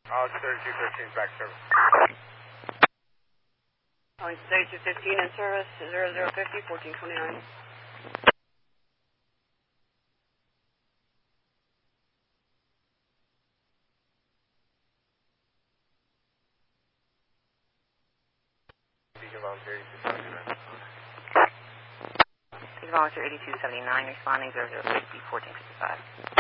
Alex 3215 back service. Alex 3215 in service, 0050, 1429. Beacon Volunteer 8279. Beacon Volunteer 8279, responding 0050, 1455.